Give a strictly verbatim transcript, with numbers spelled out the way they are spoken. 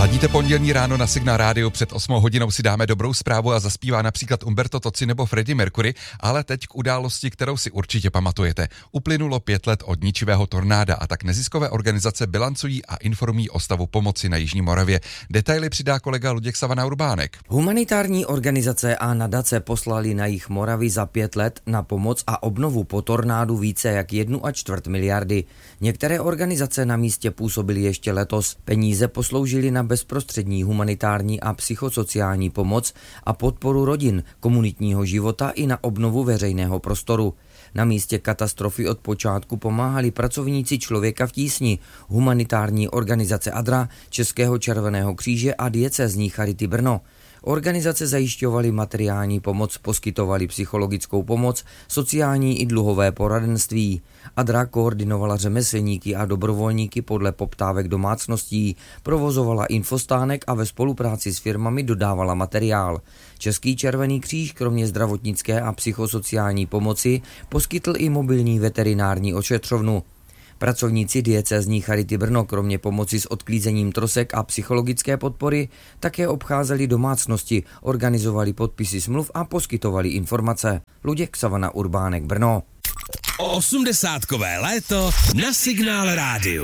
Ladíte pondělní ráno na Signál rádio, před osmou hodinou si dáme dobrou zprávu a zaspívá například Umberto Tozzi nebo Freddie Mercury, ale teď k události, kterou si určitě pamatujete. Uplynulo pět let od ničivého tornáda a tak neziskové organizace bilancují a informují o stavu pomoci na Jižní Moravě. Detaily přidá kolega Luděk Savana Urbánek. Humanitární organizace a nadace poslali na jih Moravy za pět let na pomoc a obnovu po tornádu více jak jednu a čtvrt miliardy. Některé organizace na místě působily ještě letos. Peníze posloužily na bezprostřední humanitární a psychosociální pomoc a podporu rodin, komunitního života i na obnovu veřejného prostoru. Na místě katastrofy od počátku pomáhali pracovníci Člověka v tísni, humanitární organizace Adra, Českého červeného kříže a diecézní Charity Brno. Organizace zajišťovaly materiální pomoc, poskytovaly psychologickou pomoc, sociální i dluhové poradenství. Adra koordinovala řemeslníky a dobrovolníky podle poptávek domácností, provozovala infostánek a ve spolupráci s firmami dodávala materiál. Český červený kříž kromě zdravotnické a psychosociální pomoci poskytl i mobilní veterinární ošetřovnu. Pracovníci diecézní Charity Brno kromě pomoci s odklízením trosek a psychologické podpory také obcházeli domácnosti, organizovali podpisy smluv a poskytovali informace. Luděk Savana Urbánek, Brno. Osmdesátkové léto na Signál rádiu.